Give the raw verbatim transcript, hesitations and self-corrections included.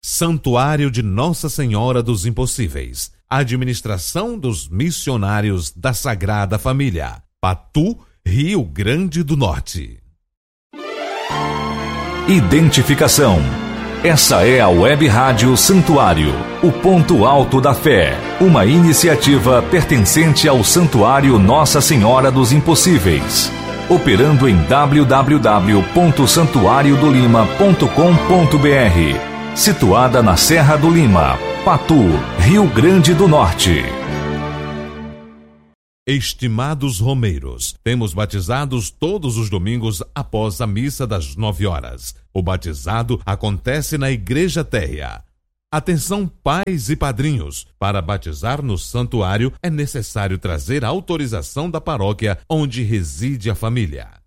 Santuário de Nossa Senhora dos Impossíveis. Administração dos Missionários da Sagrada Família. Patu, Rio Grande do Norte. Identificação. Essa é a Web Rádio Santuário, o ponto alto da fé, uma iniciativa pertencente ao Santuário Nossa Senhora dos Impossíveis, operando em w w w ponto santuário do lima ponto com ponto b r, situada na Serra do Lima, Patu, Rio Grande do Norte. Estimados romeiros, temos batizados todos os domingos após a missa das nove horas. O batizado acontece na Igreja Térrea. Atenção, pais e padrinhos! Para batizar no santuário é necessário trazer a autorização da paróquia onde reside a família.